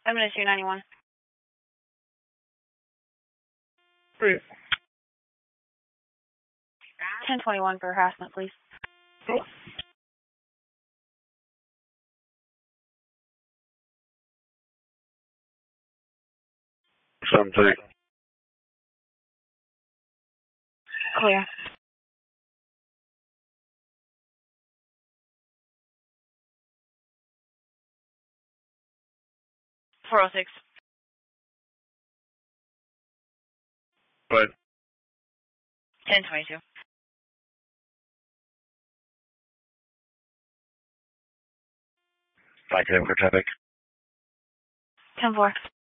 I'm in 291. Great. 1021 for harassment, please. Cool. Something. Clear. .406. But 1022. back in for traffic. 10-4.